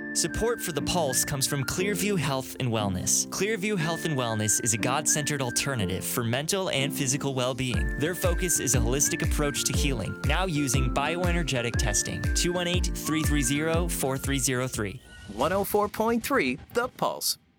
Support for The Pulse comes from Clearview Health and Wellness. Clearview Health and Wellness is a God-centered alternative for mental and physical well-being. Their focus is a holistic approach to healing, now using bioenergetic testing. 218-330-4303. 104.3 The Pulse.